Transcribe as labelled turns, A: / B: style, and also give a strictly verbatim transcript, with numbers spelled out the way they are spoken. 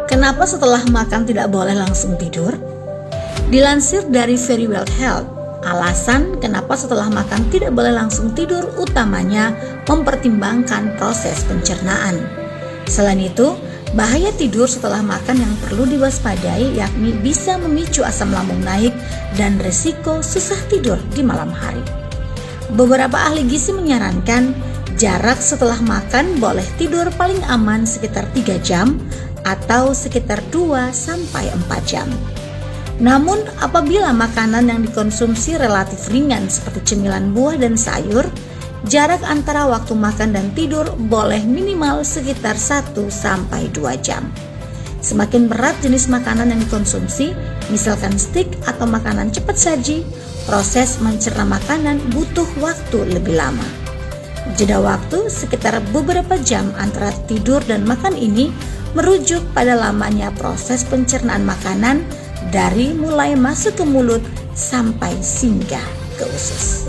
A: Kenapa setelah makan tidak boleh langsung tidur? Dilansir dari Verywell Health, alasan kenapa setelah makan tidak boleh langsung tidur utamanya mempertimbangkan proses pencernaan. Selain itu, bahaya tidur setelah makan yang perlu diwaspadai yakni bisa memicu asam lambung naik dan resiko susah tidur di malam hari. Beberapa ahli gizi menyarankan jarak setelah makan boleh tidur paling aman sekitar tiga jam atau sekitar dua sampai empat jam. Namun apabila makanan yang dikonsumsi relatif ringan seperti cemilan buah dan sayur, jarak antara waktu makan dan tidur boleh minimal sekitar satu sampai dua jam. Semakin berat jenis makanan yang dikonsumsi, misalkan steak atau makanan cepat saji, proses mencerna makanan butuh waktu lebih lama. Jeda waktu sekitar beberapa jam antara tidur dan makan ini merujuk pada lamanya proses pencernaan makanan dari mulai masuk ke mulut sampai singgah ke usus.